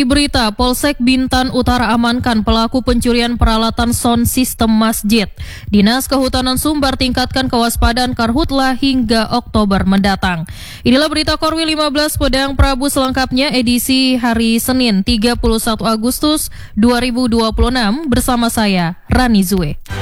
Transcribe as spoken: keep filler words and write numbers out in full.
Berita, Polsek Bintan Utara amankan pelaku pencurian peralatan sound system masjid. Dinas Kehutanan Sumbar tingkatkan kewaspadaan karhutla hingga Oktober mendatang. Inilah berita Korwil lima belas Pedang Prabu selengkapnya edisi hari Senin tiga puluh satu Agustus dua ribu dua puluh enam bersama saya Rani Zue.